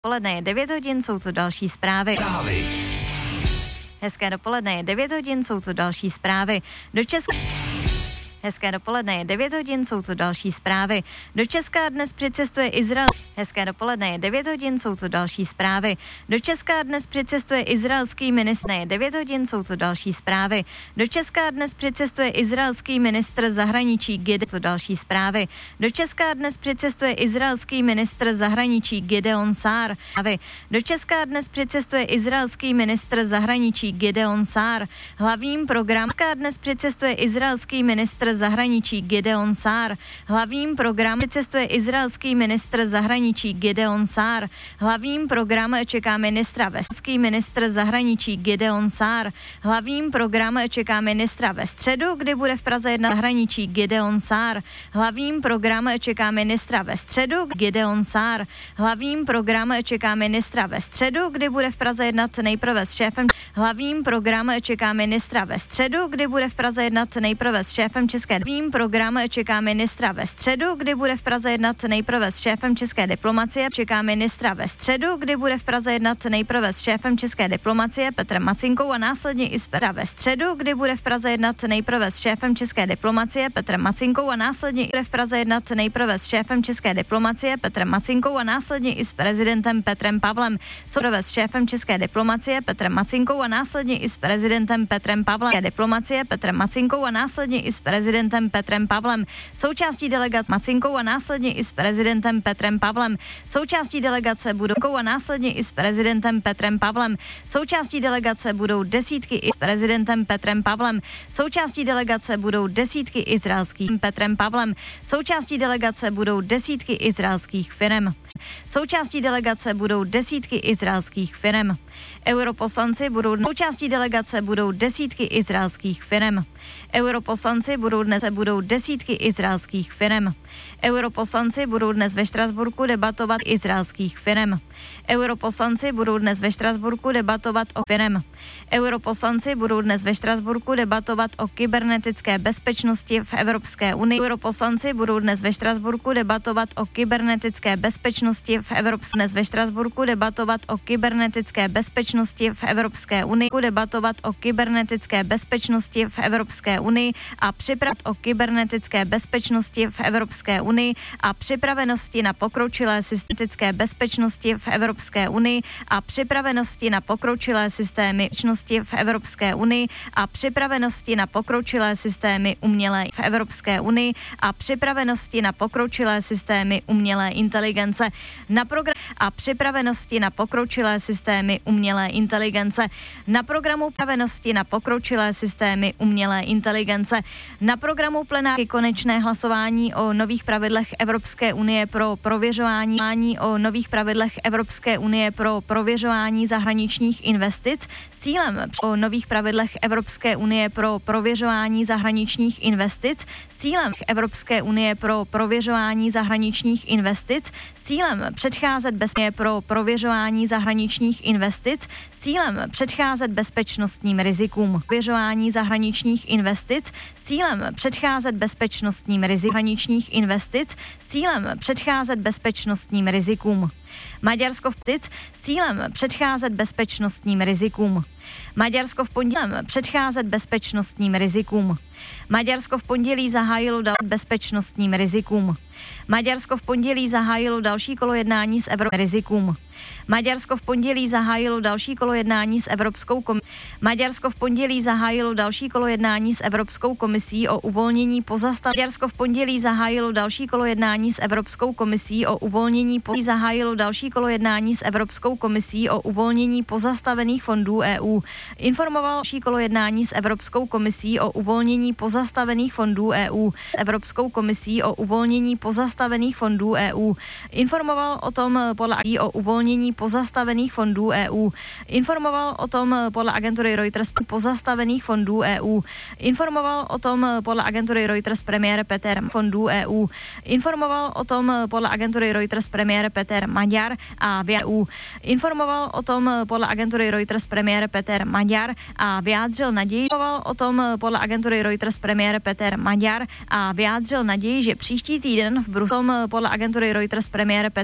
Poledne je 9 hodin, jsou to další zprávy. Hezké dopoledne je 9 hodin, jsou to další zprávy. Hezké dopoledne je 9 hodin, jsou to další zprávy. Do Česka dnes přicestuje Izrael. Hezké dopoledne je 9 hodin, jsou to další zprávy. Do Česka dnes přicestuje izraelský ministr. Je 9 hodin, jsou to další zprávy. Do Česka dnes přicestuje izraelský ministr zahraničí Gideon. To další zprávy. Do Česka dnes přicestuje izraelský ministr zahraničí Gideon Sár. Do Česka dnes přicestuje izraelský ministr zahraničí Gideon Sár. Hlavním programem dnes přicestuje izraelský ministr zahraničí Gideon Sár. Hlavním programem cestuje izraelský ministr zahraničí Gideon Sár. Hlavním programem čeká ministr zahraničí Gideon Sár. Hlavním programem čeká ministra ve středu, kdy bude v Praze jednat zahraničí Gideon Sár. Hlavním programem čeká ministra ve středu Gideon Sár. Hlavním programem čeká ministra ve středu, kdy bude v Praze jednat nejprve s šéfem. Hlavním programem čeká ministra ve středu, kdy bude v Praze jednat nejprve s šéfem Hlavním program čeká ministra ve středu, kdy bude v Praze jednat nejprve s šéfem české diplomacie. Čeká ministra ve středu, kdy bude v Praze jednat nejprve s šéfem české diplomacie Petrem Macinkou a následně i ve středu, kdy bude v Praze jednat nejprve s šéfem české diplomacie Petrem Macinkou a následně i v Praze jednat nejprve s šéfem české diplomacie Petrem Macinkou a následně i s prezidentem Petrem Pavlem. S šéfem české diplomacie Petrem Macinkou a následně i s prezidentem Petrem Pavlem. Diplomacie Petrem Macinkou a následně i s prezidentem Petrem Pavlem. Součástí delegace Macinkou a následně i s prezidentem Petrem Pavlem. Součástí delegace budou a následně i s prezidentem Petrem Pavlem. Součástí delegace budou desítky i s prezidentem Petrem Pavlem. Součástí delegace budou desítky izraelských Petrem Pavlem. Součástí delegace budou desítky izraelských firem. Součástí delegace budou desítky izraelských firem. Europoslanci budou součástí delegace budou desítky izraelských firem. Europoslanci budou desítky izraelských firem. Europoslanci budou dnes ve Štrasburku debatovat izraelských firem. Europoslanci budou dnes ve Štrasburku debatovat o firem. Europoslanci budou dnes ve Štrasburku debatovat o kybernetické bezpečnosti v Evropské unii. Europoslanci budou dnes ve Štrasburku debatovat o kybernetické bezpečnosti v Evropské dnes ve Štrasburku debatovat o kybernetické bezpečnosti v Evropské unii. Debatovat o kybernetické bezpečnosti v Evropské unii a připravit o kybernetické bezpečnosti v Evropské unii a připravenosti na pokročilé systematické bezpečnosti v Evropské unii a připravenosti na pokročilé systémy bezpečnosti v Evropské unii a připravenosti na pokročilé systémy umělé v Evropské unii a připravenosti na pokročilé systémy umělé inteligence na program a připravenosti na pokročilé systémy umělé inteligence na programu připravenosti na pokročilé systémy umělé inteligence na programu plenárky konečné hlasování o nových pravidlech Evropské unie pro prověřování zahraničních investic s cílem o nových pravidlech Evropské unie pro prověřování zahraničních investic s cílem Evropské unie pro prověřování zahraničních investic s cílem předcházet pro prověřování zahraničních investic s cílem předcházet bezpečnostním rizikům. Prověřování zahraničních investic s cílem předcházet bezpečnostním zahraničních investic s cílem předcházet bezpečnostním rizikům. Maďarsko s cílem předcházet bezpečnostním rizikům. Maďarsko v pondělí předcházet bezpečnostním rizikům. Maďarsko v pondělí zahájilo bezpečnostním rizikům. Maďarsko v pondělí zahájilo další kolo jednání s rizikům. Maďarsko v pondělí zahájilo další kolo jednání s Evropskou komisí. Maďarsko v pondělí zahájilo další kolo jednání s Evropskou komisí o uvolnění Maďarsko v pondělí zahájilo další kolo jednání s Evropskou komisí o uvolnění další kolo jednání s Evropskou komisí o uvolnění pozastavených fondů EU. Informoval další kolo jednání s Evropskou komisí o uvolnění pozastavených fondů EU. Evropskou komisí o uvolnění pozastavených fondů EU. Informoval o tom podle o uvolnění pozastavených fondů EU. Informoval o tom podle agentury Reuters pozastavených fondů EU. Informoval o tom podle agentury Reuters premiér Peter fondů EU. Informoval o tom podle agentury Reuters premiér Peter Maďar a EU. Informoval o tom podle agentury Reuters premiér Peter Maďar a vyjádřil naději. Informoval o tom podle agentury Reuters premiér Peter Maďar a vyjádřil naději, že příští týden v Bruselu podle agentury Reuters premiér Peter